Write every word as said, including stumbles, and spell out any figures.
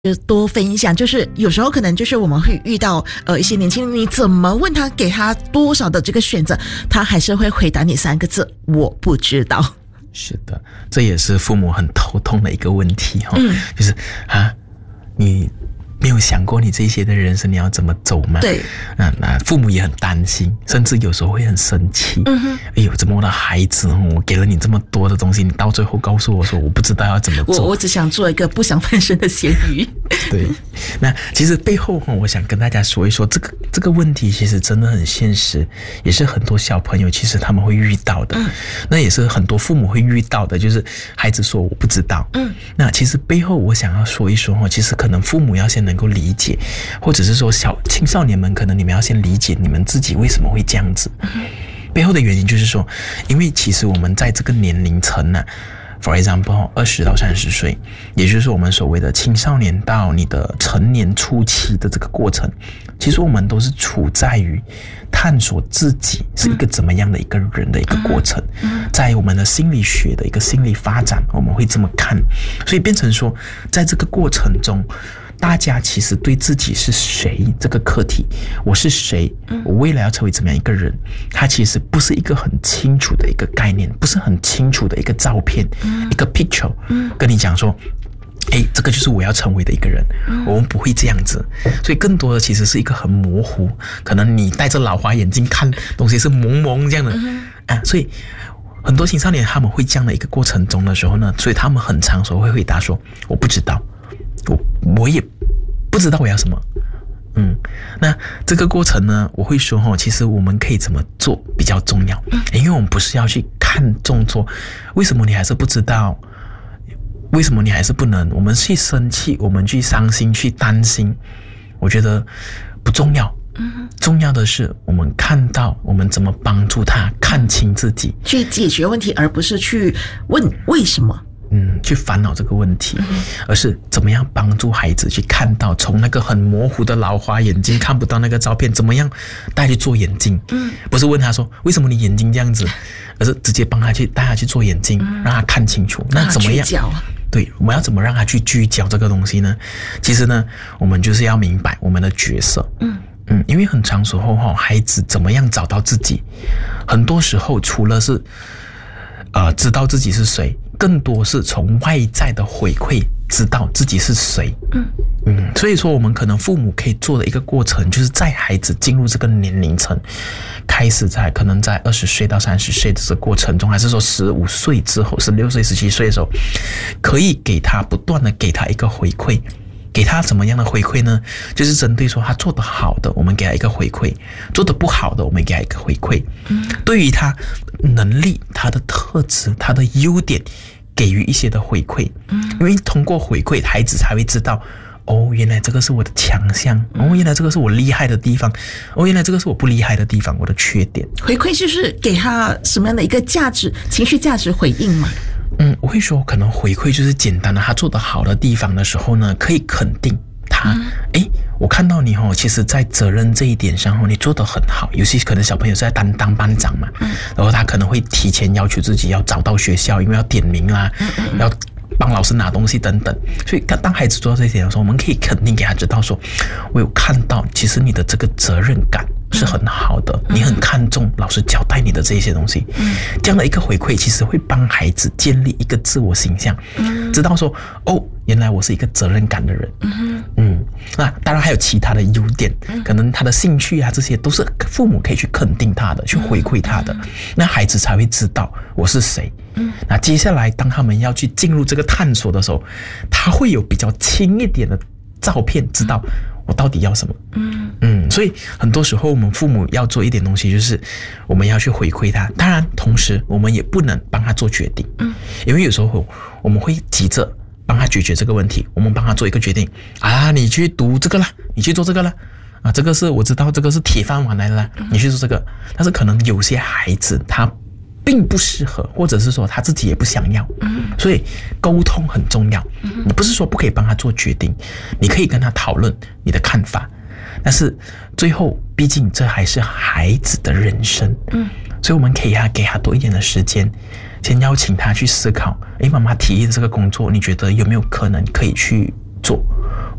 就多分享，就是有时候可能就是我们会遇到呃一些年轻人，你怎么问他，给他多少的这个选择，他还是会回答你三个字：我不知道。 是的，这也是父母很头痛的一个问题哈、哦嗯，就是啊，你没有想过你这些的人生你要怎么走吗？ 对， 那那父母也很担心，甚至有时候会很生气。嗯哼，哎呦，怎么我的孩子，我给了你这么多的东西，你到最后告诉我说我不知道要怎么做。 我我只想做一个不想翻身的咸鱼。 对，那其实背后我想跟大家说一说，这个这个问题其实真的很现实，也是很多小朋友其实他们会遇到的。嗯，那也是很多父母会遇到的，就是孩子说我不知道。嗯，那其实背后我想要说一说，其实可能父母要先能够理解，或者是说小青少年们，可能你们要先理解你们自己为什么会这样子。嗯，背后的原因就是说，因为其实我们在这个年龄层呢、啊。For example， 二十到三十岁，也就是我们所谓的青少年到你的成年初期的这个过程，其实我们都是处在于探索自己是一个怎么样的一个人的一个过程。在我们的心理学的一个心理发展，我们会这么看，所以变成说，在这个过程中，大家其实对自己是谁这个课题，我是谁，我未来要成为怎么样一个人，它其实不是一个很清楚的一个概念，不是很清楚的一个照片，一个 picture， 跟你讲说，诶，这个就是我要成为的一个人，我们不会这样子，所以更多的其实是一个很模糊，可能你戴着老花眼镜看东西是蒙蒙这样的啊，所以很多青少年他们会这样的一个过程中的时候呢，所以他们很常时候会回答说我不知道。我我也不知道我要什么，嗯，那这个过程呢，我会说哈，其实我们可以怎么做比较重要，因为我们不是要去看重做，为什么你还是不知道，为什么你还是不能，我们去生气，我们去伤心，去担心，我觉得不重要。重要的是我们看到我们怎么帮助他看清自己， 去解决问题，而不是去问为什么。 嗯，去烦恼这个问题，而是怎么样帮助孩子去看到，从那个很模糊的老花眼睛看不到那个照片，怎么样带他去做眼睛？嗯，不是问他说为什么你眼睛这样子，而是直接帮他去带他去做眼睛，嗯、让他看清楚。那怎么样？对，我们要怎么让他去聚焦这个东西呢？其实呢，我们就是要明白我们的角色。嗯嗯，因为很长时候哈，孩子怎么样找到自己，很多时候除了是呃知道自己是谁。更多是从外在的回馈知道自己是谁。嗯嗯，所以说我们可能父母可以做的一个过程，就是在孩子进入这个年龄层，开始在可能在二十岁到三十岁的这个过程中，还是说十五岁之后、十六岁、十七岁的时候，可以给他不断的给他一个回馈。给他怎么样的回馈呢？就是针对说他做得好的，我们给他一个回馈；做得不好的，我们给他一个回馈。嗯，对于他能力、他的特质、他的优点，给予一些的回馈。嗯，因为通过回馈，孩子才会知道，哦，原来这个是我的强项，哦，原来这个是我厉害的地方，哦，原来这个是我不厉害的地方，我的缺点。 回馈就是给他什么样的一个价值、情绪价值回应嘛？ 嗯，我会说，可能回馈就是简单的，他做得好的地方的时候呢，可以肯定他。诶、嗯，我看到你哦，其实在责任这一点上哦，你做得很好。尤其可能小朋友是在担当班长嘛，嗯，然后他可能会提前要求自己要早到学校，因为要点名啦，嗯嗯要帮老师拿东西等等。所以当孩子做到这一点的时候，我们可以肯定给他知道说，我有看到，其实你的这个责任感是很好的，嗯、你很看重老师交代你的这些东西，嗯，这样的一个回馈，其实会帮孩子建立一个自我形象，嗯，知道说，哦，原来我是一个责任感的人，嗯嗯，那当然还有其他的优点，可能他的兴趣啊，这些都是父母可以去肯定他的，去回馈他的，嗯、那孩子才会知道我是谁。嗯，那接下来当他们要去进入这个探索的时候，他会有比较轻一点的照片，知道我到底要什么。嗯嗯，所以很多时候我们父母要做一点东西，就是我们要去回馈他。当然，同时我们也不能帮他做决定。嗯，因为有时候我们会急着帮他解决这个问题，我们帮他做一个决定啊，你去读这个啦，你去做这个啦。啊，这个是我知道，这个是铁饭碗来的啦，你去做这个。但是可能有些孩子他并不适合，或者是说他自己也不想要，所以沟通很重要。你不是说不可以帮他做决定，你可以跟他讨论你的看法，但是最后毕竟这还是孩子的人生，所以我们可以给他多一点的时间，先邀请他去思考，诶，妈妈提议的这个工作，你觉得有没有可能可以去做？